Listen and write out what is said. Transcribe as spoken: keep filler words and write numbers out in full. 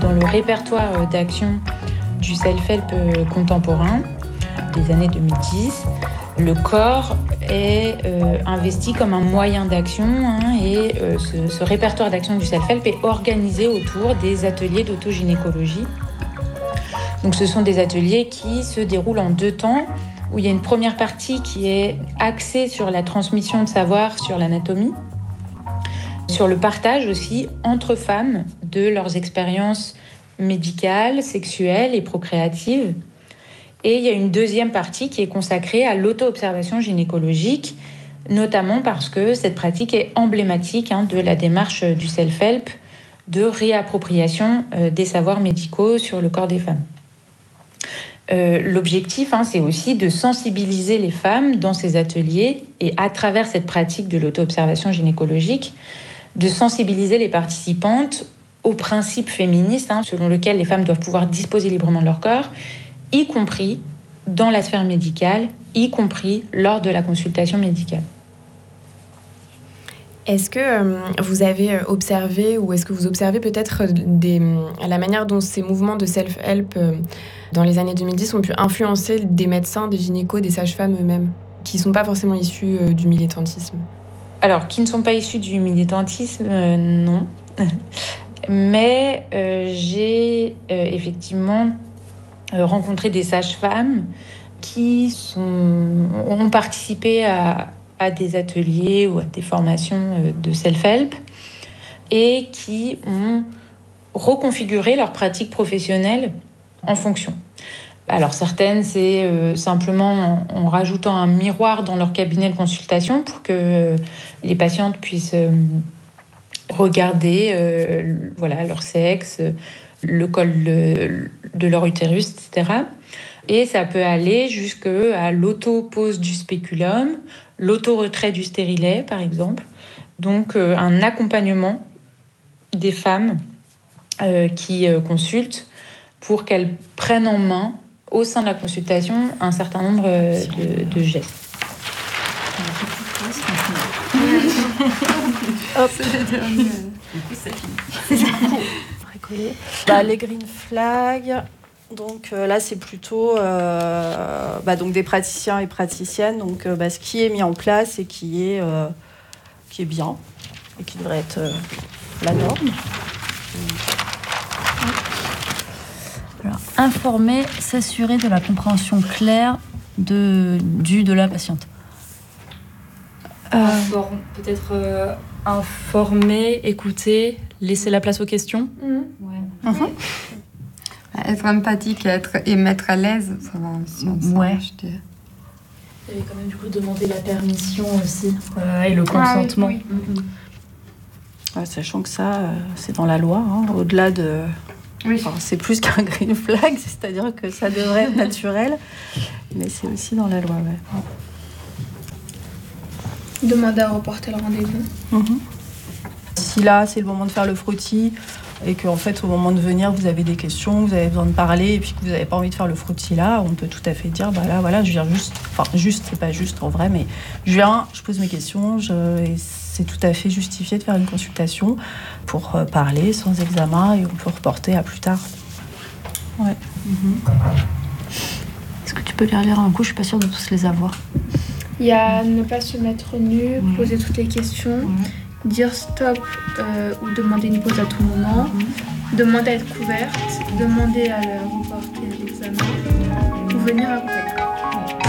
dans le répertoire d'action du self-help contemporain des années deux mille dix, le corps est euh, investi comme un moyen d'action hein, et euh, ce, ce répertoire d'action du self-help est organisé autour des ateliers d'autogynécologie. Donc ce sont des ateliers qui se déroulent en deux temps, où il y a une première partie qui est axée sur la transmission de savoir sur l'anatomie, sur le partage aussi entre femmes de leurs expériences médicales, sexuelles et procréatives. Et il y a une deuxième partie qui est consacrée à l'auto-observation gynécologique, notamment parce que cette pratique est emblématique hein, de la démarche du self-help de réappropriation euh, des savoirs médicaux sur le corps des femmes. Euh, l'objectif, hein, c'est aussi de sensibiliser les femmes dans ces ateliers et à travers cette pratique de l'auto-observation gynécologique, de sensibiliser les participantes aux principes féministes hein, selon lesquels les femmes doivent pouvoir disposer librement de leur corps, y compris dans la sphère médicale, y compris lors de la consultation médicale. Est-ce que euh, vous avez observé ou est-ce que vous observez peut-être des, la manière dont ces mouvements de self-help euh, dans les années deux mille dix ont pu influencer des médecins, des gynécos, des sages-femmes eux-mêmes, qui ne sont pas forcément issus euh, du militantisme ? Alors, qui ne sont pas issus du militantisme, euh, non. Mais euh, j'ai euh, effectivement euh, rencontré des sages-femmes qui sont, ont participé à, à des ateliers ou à des formations euh, de self-help et qui ont reconfiguré leur pratique professionnelle en fonction. Alors certaines, c'est euh, simplement en, en rajoutant un miroir dans leur cabinet de consultation pour que euh, les patientes puissent euh, regarder euh, voilà, leur sexe, le col de, de leur utérus, et cetera. Et ça peut aller jusqu'à l'auto-pose du spéculum, l'auto-retrait du stérilet, par exemple. Donc euh, un accompagnement des femmes euh, qui euh, consultent pour qu'elles prennent en main au sein de la consultation un certain nombre de, de gestes. Hop. Bah, les green flags, donc euh, là c'est plutôt euh, bah, donc des praticiens et praticiennes, donc euh, bah, ce qui est mis en place et qui est, euh, qui est bien et qui devrait être euh, la norme. Alors, informer, s'assurer de la compréhension claire de, du de la patiente. Euh, Inform, peut-être euh, informer, écouter, laisser la place aux questions. Mmh. Ouais. Mmh. Être empathique et, être, et mettre à l'aise, ça va aussi ensemble, ouais. je dirais. Et quand même du coup demander la permission aussi euh, et le consentement. Ah, oui, oui. Mmh. Ouais, sachant que ça, euh, c'est dans la loi, hein, au-delà de... Oui. Enfin, c'est plus qu'un green flag, c'est-à-dire que ça devrait être naturel, mais c'est aussi dans la loi. Ouais. Demander à reporter le rendez-vous. Mmh. Si là, c'est le moment de faire le frottis et qu'en fait, au moment de venir, vous avez des questions, vous avez besoin de parler et puis que vous n'avez pas envie de faire le frottis là, on peut tout à fait dire, bah là, voilà, je viens juste, enfin, juste, c'est pas juste en vrai, mais je viens, je pose mes questions, je, et c'est tout à fait justifié de faire une consultation pour euh, parler sans examen et on peut reporter à plus tard. Ouais. Mmh. Est-ce que tu peux les relire un coup ? Je suis pas sûre de tous les avoir. Il y a ne pas se mettre nu, mmh. poser toutes les questions, mmh. dire stop euh, ou demander une pause à tout moment, mmh. demander à être couverte, demander à reporter l'examen ou venir après.